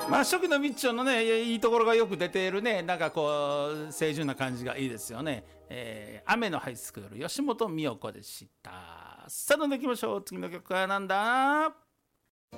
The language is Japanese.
まあ初期のみっちょんのねいいところがよく出ているね、なんかこう清純な感じがいいですよね。雨のハイスクール吉本美代子でした。さあどんどんいきましょう。次の曲はなんだ。